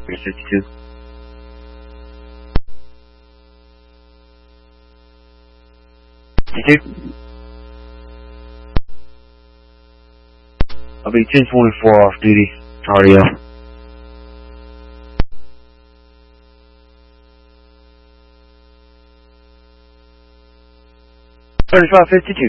52. I'll be 1024 off duty. RDO. 3552.